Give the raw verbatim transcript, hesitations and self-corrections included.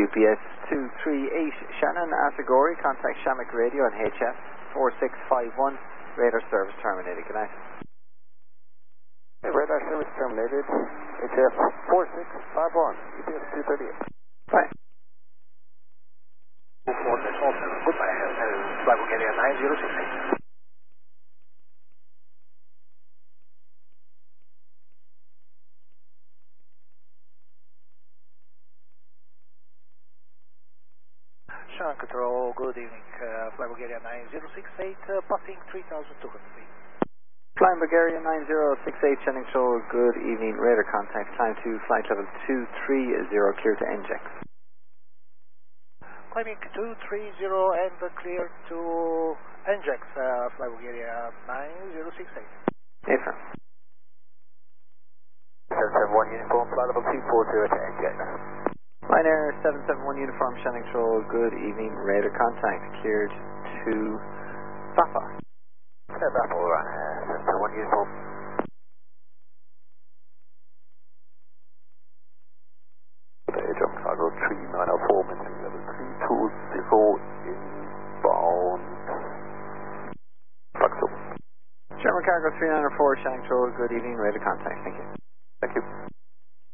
P S two three eight Shannon, Asagori, contact Shamrock Radio on H F four six five one, radar service terminated. Good night. Hey, radar service terminated, H F four six five one, U P S two thirty-eight. Bye. Goodbye, Fly Bulgaria nine zero six eight. Shannon Control, good evening, uh, Fly Bulgaria nine zero six eight, uh, passing three thousand two hundred feet. Flying Bulgaria nine zero six eight, Shannon Control, good evening, radar contact, time to flight level two three zero, clear to N J A X. Climbing two three zero and clear to N J A X, uh, Fly Bulgaria nine zero six eight. Affirm. seven seven one uniform, flight level two four zero to N J A X. Line Air seven seven one uniform, Shannon Control, good evening, radar contact, cleared to Bapa. Yeah, Bapa, alright, seven seven one uniform. Jump cargo three nine zero four, maintaining level three two zero, inbound. Faxo. Sherman Cargo three nine zero four, Shannon Control, good evening, radar contact, thank you.